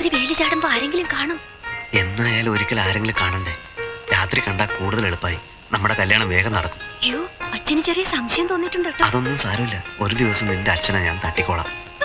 രാത്രി വേലി ചാടുമ്പോ ആരെങ്കിലും കാണും. എന്നായാലും ഒരിക്കൽ ആരെങ്കിലും കാണണ്ടേ? രാത്രി കണ്ടാൽ കൂടുതൽ എളുപ്പമായി. നമ്മുടെ കല്യാണം വേഗം നടക്കും. അയ്യോ, അച്ഛന് ചെറിയ സംശയം തോന്നിയിട്ടുണ്ട് കേട്ടോ. അതൊന്നും സാരമില്ല. ഒരു ദിവസം നിന്റെ അച്ഛനെ ഞാൻ തട്ടിക്കോളാം.